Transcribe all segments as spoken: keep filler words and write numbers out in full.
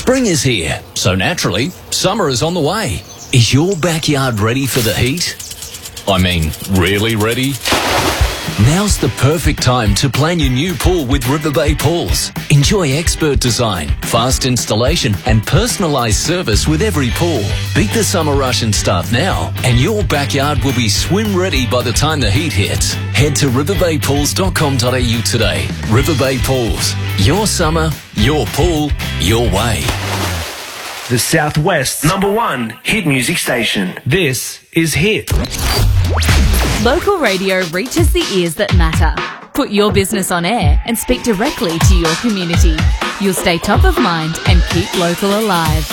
Spring is here, so naturally, summer is on the way. Is your backyard ready for the heat? I mean, really ready? Now's the perfect time to plan your new pool with River Bay Pools. Enjoy expert design, fast installation and personalised service with every pool. Beat the summer rush and start now, and your backyard will be swim ready by the time the heat hits. Head to river bay pools dot com dot a u today. River Bay Pools. Your summer, your pool, your way. The Southwest's number one hit music station. This is Hit. Local radio reaches the ears that matter. Put your business on air and speak directly to your community. You'll stay top of mind and keep local alive.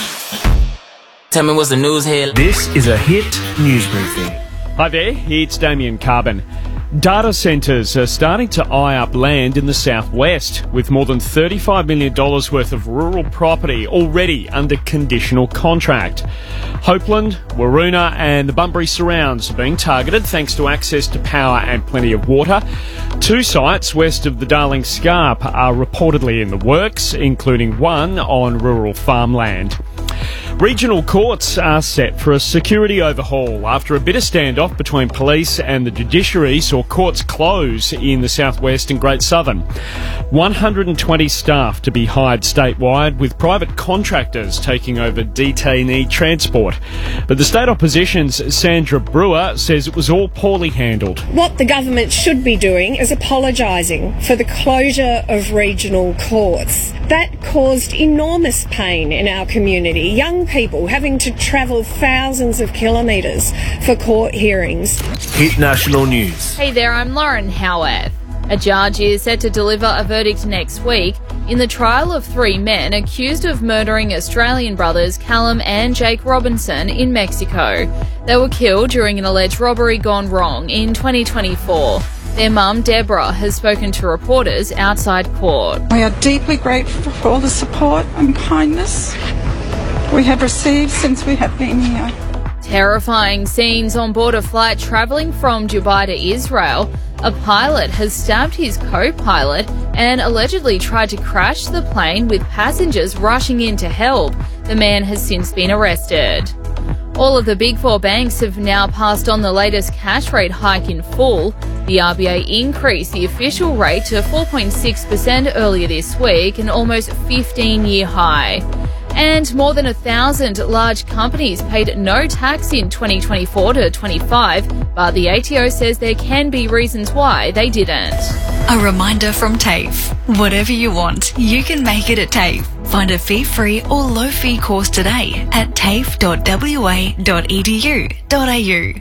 Tell me what's the news here. This is a Hit news briefing. Hi there, it's Damien Carbon. Data centres are starting to eye up land in the southwest, with more than thirty-five million dollars worth of rural property already under conditional contract. Hopeland, Waroona and the Bunbury surrounds are being targeted thanks to access to power and plenty of water. Two sites west of the Darling Scarp are reportedly in the works, including one on rural farmland. Regional courts are set for a security overhaul after a bitter standoff between police and the judiciary saw courts close in the southwest and Great Southern. one hundred twenty staff to be hired statewide, with private contractors taking over detainee transport. But the state opposition's Sandra Brewer says it was all poorly handled. What the government should be doing is apologising for the closure of regional courts. That caused enormous pain in our community. Young people having to travel thousands of kilometres for court hearings. Hit National News. Hey there, I'm Lauren Howarth. A judge is set to deliver a verdict next week in the trial of three men accused of murdering Australian brothers Callum and Jake Robinson in Mexico. They were killed during an alleged robbery gone wrong in twenty twenty-four. Their mum, Deborah, has spoken to reporters outside court. We are deeply grateful for all the support and kindness we have received since we have been here. Terrifying scenes on board a flight travelling from Dubai to Israel. A pilot has stabbed his co-pilot and allegedly tried to crash the plane with passengers rushing in to help. The man has since been arrested. All of the big four banks have now passed on the latest cash rate hike in full. The R B A increased the official rate to four point six percent earlier this week, an almost fifteen-year high. And more than a thousand large companies paid no tax in twenty twenty-four to twenty-five, but the A T O says there can be reasons why they didn't. A reminder from TAFE. Whatever you want, you can make it at TAFE. Find a fee-free or low-fee course today at tafe dot w a dot e d u dot a u.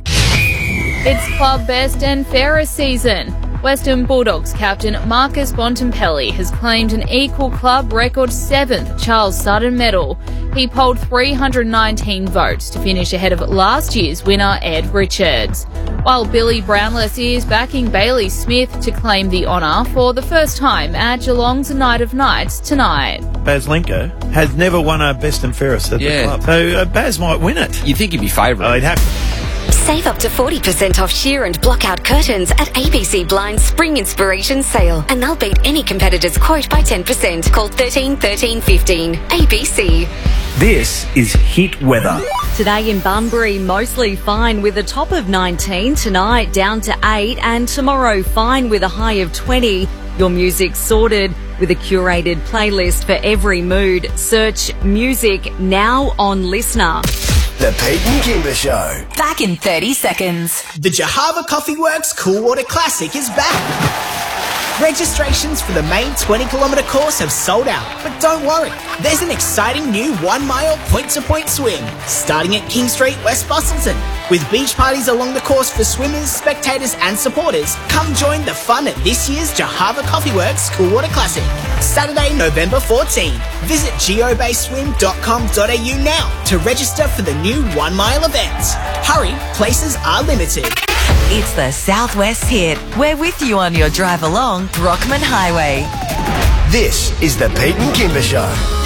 It's Club Best and Fairest season. Western Bulldogs captain Marcus Bontempelli has claimed an equal club record seventh Charles Sutton medal. He polled three hundred nineteen votes to finish ahead of last year's winner Ed Richards. While Billy Brownless is backing Bailey Smith to claim the honour for the first time at Geelong's Night of Nights tonight. Baz Lenko has never won a Best and Fairest at Yeah. the club, so uh, Baz might win it. You'd think he'd be favourite. Oh, he'd have to. Save up to forty percent off sheer and blockout curtains at A B C Blind's Spring Inspiration Sale. And they'll beat any competitor's quote by ten percent. Call thirteen thirteen fifteen. A B C. This is Hit Weather. Today in Bunbury, mostly fine with a top of nineteen. Tonight down to eight, and tomorrow fine with a high of twenty. Your music sorted with a curated playlist for every mood. Search music now on Listener. The Peyton Kimber Show. Back in thirty seconds. The Jahava Coffee Works Cool Water Classic is back. Registrations for the main twenty kilometre course have sold out, but don't worry, there's an exciting new one mile point-to-point swim starting at King Street, West Busselton. With beach parties along the course for swimmers, spectators and supporters, come join the fun at this year's Jahava Coffee Works Cool Water Classic, Saturday, November fourteenth. Visit geobay swim dot com dot a u now to register for the new one mile event. Hurry, places are limited. It's the Southwest Hit. We're with you on your drive along Brockman Highway. This is the Peyton Kimber Show.